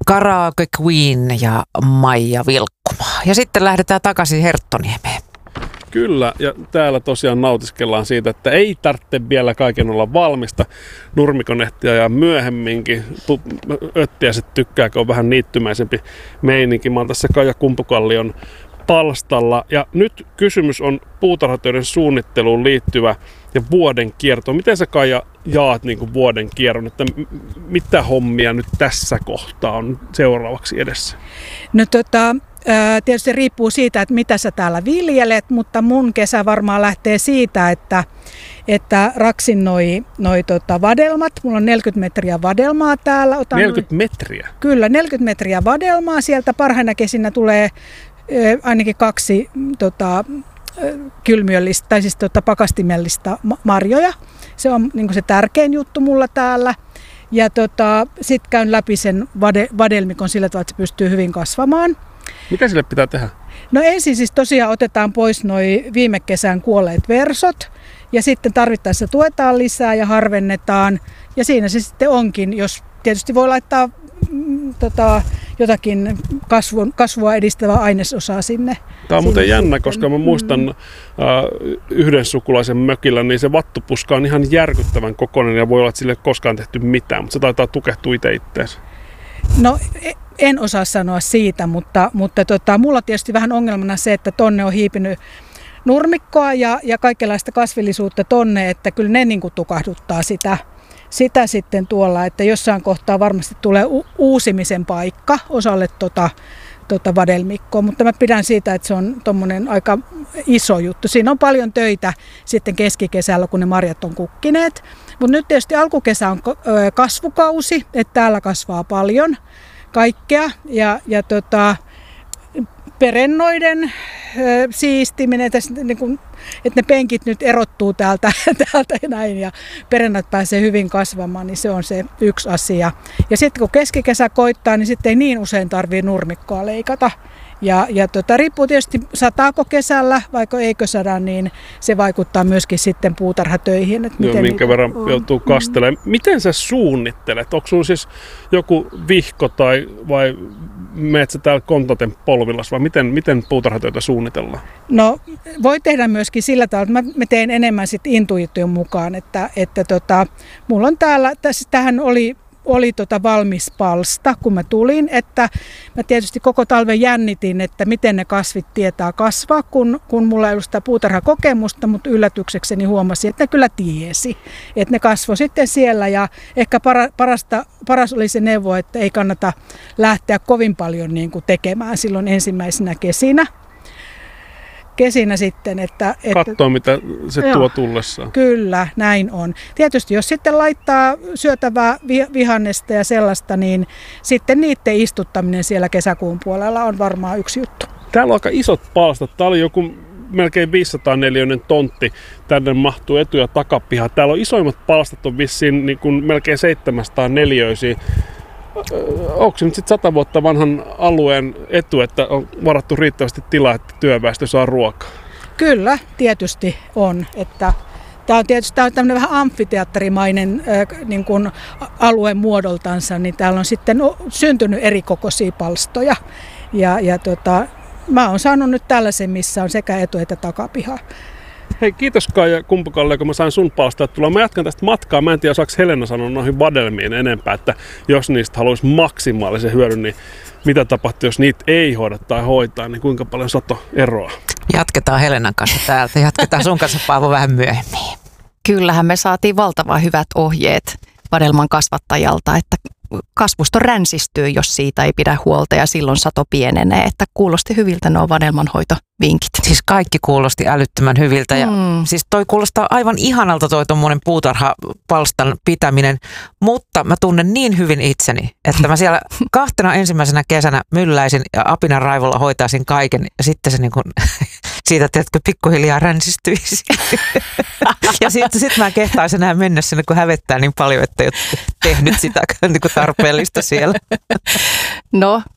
Karaoke Queen ja Maija Vilkkumaa. Ja sitten lähdetään takaisin Herttoniemeen. Kyllä, ja täällä tosiaan nautiskellaan siitä, että ei tarvitse vielä kaiken olla valmista. Nurmikon ehtiä ja myöhemminkin. Öttiäiset tykkää, kun on vähän niittymäisempi meininki. Mä oon tässä Kaija Kumpukallion palstalla. Ja nyt kysymys on puutarhatöiden suunnitteluun liittyvä ja vuoden kierto. Miten sä, Kaija, jaat niin kuin vuoden kierron, että mitä hommia nyt tässä kohtaa on seuraavaksi edessä? No tietysti riippuu siitä, että mitä sä täällä viljelet, mutta mun kesä varmaan lähtee siitä, että raksin noi vadelmat. Mulla on 40 metriä vadelmaa täällä. 40 metriä? Kyllä, 40 metriä vadelmaa. Sieltä parhaina kesinä tulee ainakin 2 kylmiöllistä, tai siis pakastimellista marjoja. Se on niin kuin se tärkein juttu mulla täällä. Ja sitten käyn läpi sen vadelmikon sillä tavalla, että se pystyy hyvin kasvamaan. Mitä sille pitää tehdä? No ensin siis tosiaan otetaan pois noi viime kesän kuolleet versot ja sitten tarvittaessa tuetaan lisää ja harvennetaan. Ja siinä se sitten onkin, jos tietysti voi laittaa jotakin kasvua edistävää ainesosaa sinne. Tämä on muuten jännä, koska mä muistan yhden sukulaisen mökillä, niin se vattupuska on ihan järkyttävän kokoinen ja voi olla, että sille ei koskaan tehty mitään, mutta se taitaa tukehtua itseensä. No en osaa sanoa siitä, mutta mulla on tietysti vähän ongelmana se, että tonne on hiipinyt nurmikkoa ja kaikenlaista kasvillisuutta tonne, että kyllä ne niin kuin tukahduttaa sitä sitten tuolla, että jossain kohtaa varmasti tulee uusimisen paikka osalle vadelmikkoa, mutta mä pidän siitä, että se on tommonen aika iso juttu. Siinä on paljon töitä sitten keskikesällä, kun ne marjat on kukkineet, mutta nyt tietysti alkukesä on kasvukausi, että täällä kasvaa paljon kaikkea ja perennoiden siistiminen, että ne penkit nyt erottuu täältä ja näin ja perennat pääsee hyvin kasvamaan, niin se on se yksi asia. Ja sitten kun keskikesä koittaa, niin sitten ei niin usein tarvitse nurmikkoa leikata. Ja riippuu tietysti sataako kesällä, vaikka eikö sada, niin se vaikuttaa myöskin sitten puutarhatöihin. Että miten minkä verran joutuu kastelemaan. Miten sä suunnittelet? Onko sulla siis joku vihko vai meet sä täällä kontaten polvillas vai miten puutarhatöitä suunnitellaan? No voi tehdä myöskin sillä tavalla, että mä teen enemmän sit intuition mukaan, että mulla on täällä, tähän oli valmis palsta, kun mä tulin, että mä tietysti koko talven jännitin, että miten ne kasvit tietää kasvaa, kun mulla ei ollut sitä puutarhakokemusta, mutta yllätyksekseni huomasin, että ne kyllä tiesi, että ne kasvoi sitten siellä ja ehkä paras oli se neuvo, että ei kannata lähteä kovin paljon niin kuin tekemään silloin ensimmäisenä kesinä sitten. Katsoa, mitä se tuo tullessaan. Kyllä, näin on. Tietysti jos sitten laittaa syötävää vihannesta ja sellaista, niin sitten niiden istuttaminen siellä kesäkuun puolella on varmaan yksi juttu. Täällä on aika isot palstat. Täällä oli joku melkein 500-neliöinen tontti. Tänne mahtuu etu- ja takapiha. Täällä on isoimmat palstat on vissiin niin kuin melkein 700-neliöisiä. Onko se nyt sitten 100 vuotta vanhan alueen etu, että on varattu riittävästi tilaa, että työväestö saa ruokaa? Kyllä, tietysti on. Tämä on tietysti tämmöinen vähän amfiteatterimainen niin kuin alueen muodoltansa, niin täällä on sitten syntynyt eri kokoisia palstoja. Mä oon saanut nyt tällaisen, missä on sekä etu- että takapiha. Hei, kiitos Kaija Kumpukalle, kun mä sain sun palstaa tulla. Mä jatkan tästä matkaa. Mä en tiedä, osaako Helena sanoa noihin vadelmiin enempää, että jos niistä haluaisi maksimaalisen hyödyn, niin mitä tapahtuu, jos niitä ei hoida tai hoitaa, niin kuinka paljon sato eroa? Jatketaan Helenan kanssa täältä. Jatketaan sun kanssa, Paavo, vähän myöhemmin. Kyllähän me saatiin valtavan hyvät ohjeet vadelman kasvattajalta, että kasvusto ränsistyy, jos siitä ei pidä huolta ja silloin sato pienenee. Että kuulosti hyviltä nuo vadelmanhoitovinkit. Siis kaikki kuulosti älyttömän hyviltä ja siis toi kuulostaa aivan ihanalta toi tommonen puutarhapalstan pitäminen, mutta mä tunnen niin hyvin itseni, että mä siellä 2 ensimmäisenä kesänä mylläisin ja apinan raivolla hoitaisin kaiken ja sitten se niinku siitä, tiedätkö, pikkuhiljaa ränsistyisi. Ja sitten mä kehtaisin enää mennä sinne, kun hävettää niin paljon, että ei ole tehnyt sitä niin kuin tarpeellista siellä. No,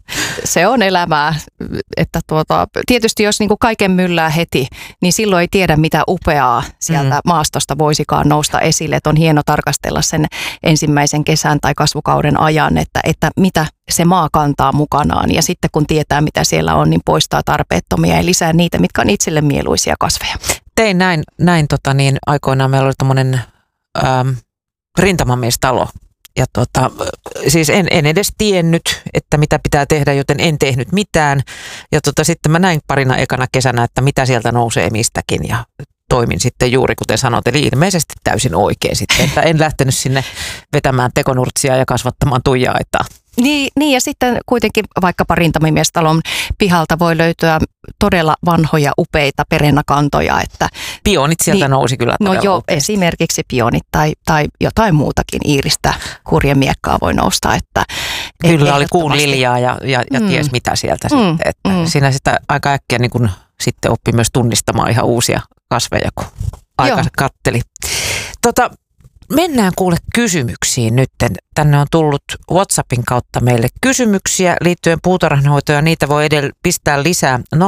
Se on elämää. Että tietysti jos niin kuin kaiken myllää heti, niin silloin ei tiedä mitä upeaa sieltä maastosta voisikaan nousta esille. Että on hieno tarkastella sen ensimmäisen kesän tai kasvukauden ajan, että mitä se maa kantaa mukanaan. Ja sitten kun tietää mitä siellä on, niin poistaa tarpeettomia ja lisää niitä, mitkä on itselle mieluisia kasveja. Tein näin aikoinaan meillä oli tommonen rintamamiestalo. Ja siis en edes tiennyt, että mitä pitää tehdä, joten en tehnyt mitään. Ja sitten mä näin parina ekana kesänä, että mitä sieltä nousee mistäkin ja toimin sitten juuri kuten sanot, eli ilmeisesti täysin oikein sitten, että en lähtenyt sinne vetämään tekonurtsia ja kasvattamaan tuija-aitaa. Niin ja sitten kuitenkin vaikkapa rintamamiestalon pihalta voi löytyä todella vanhoja upeita perennakantoja. Että pionit sieltä nousi kyllä todella upeasti. Esimerkiksi pionit tai jotain muutakin, iiristä, kurjemiekkaa voi nousta. Että kyllä oli kuunliljaa ja ties mitä sieltä sitten. Että siinä sitä aika äkkiä niin kun sitten oppi myös tunnistamaan ihan uusia kasveja, kun aikansa katteli. Mennään kuule kysymyksiin nyt. Tänne on tullut WhatsAppin kautta meille kysymyksiä liittyen puutarhanhoitoon ja niitä voi pistää lisää 0401455666.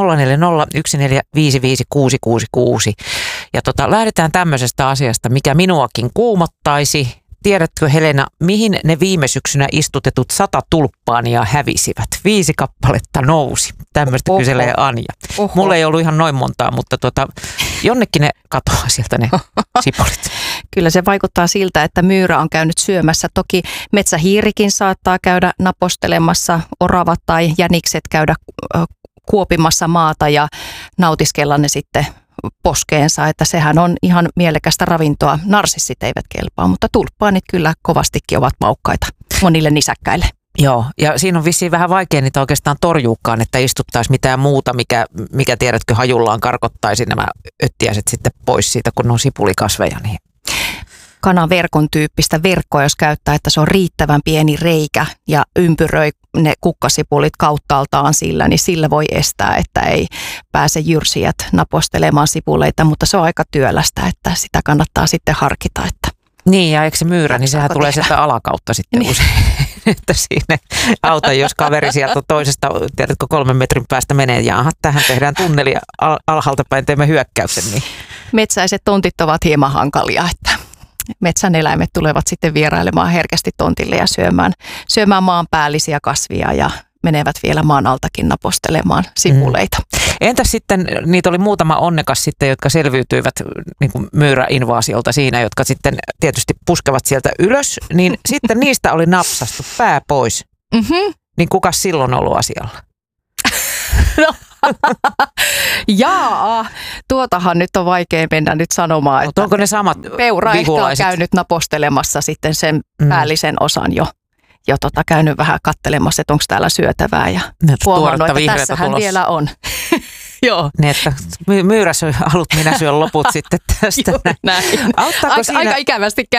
Ja lähdetään tämmöisestä asiasta, mikä minuakin kuumottaisi. Tiedätkö Helena, mihin ne viime syksynä istutetut 100 tulppaania hävisivät? 5 kappaletta nousi. Tämmöistä kyselee Anja. Mulla ei ollut ihan noin montaa, mutta jonnekin ne katoaa sieltä ne sipulit. Kyllä se vaikuttaa siltä, että myyrä on käynyt syömässä. Toki metsähiirikin saattaa käydä napostelemassa, oravat tai jänikset käydä kuopimassa maata ja nautiskella ne sitten poskeensa, että sehän on ihan mielekästä ravintoa. Narsissit eivät kelpaa, mutta tulppaanit kyllä kovastikin ovat maukkaita monille nisäkkäille. Joo, ja siinä on vissiin vähän vaikea niitä oikeastaan torjuukaan, että istuttaisi mitään muuta, mikä tiedätkö hajullaan karkottaisi nämä öttiäiset sitten pois siitä, kun ne on sipulikasveja. Niin. Kanaverkon tyyppistä verkkoa, jos käyttää, että se on riittävän pieni reikä ja ympyröi ne kukkasipulit kauttaaltaan sillä, niin sillä voi estää, että ei pääse jyrsijät napostelemaan sipuleita, mutta se on aika työlästä, että sitä kannattaa sitten harkita. Että niin, ja eikö se myyrä, niin sehän tulee sieltä alakautta sitten usein, että siinä auta, jos kaveri sieltä toisesta, tiedätkö, 3 metrin päästä menee, ja tähän tehdään tunneli alhaalta päin, teemme hyökkäyksen. Niin. Metsäiset tontit ovat hieman hankalia, että metsän eläimet tulevat sitten vierailemaan herkästi tontille ja syömään maanpäällisiä kasvia ja menevät vielä maan altakin napostelemaan sipuleita. Entäs sitten, niitä oli muutama onnekas sitten, jotka selviytyivät niin kuin myyräinvaasiolta siinä, jotka sitten tietysti puskevat sieltä ylös, niin sitten niistä oli napsastu pää pois. Niin kukas silloin ollut asialla? No. Jaa, tuotahan nyt on vaikea mennä nyt sanomaan, että onko ne samat peura ehkä on käynyt napostelemassa sitten sen päällisen osan jo käynyt vähän kattelemassa, että onko täällä syötävää ja huomannut, että tässähän vielä on. Joo. Niin, että myyrä syö alut, minä syön loput sitten tästä. Näin. Auttaako siinä? Aika ikävästi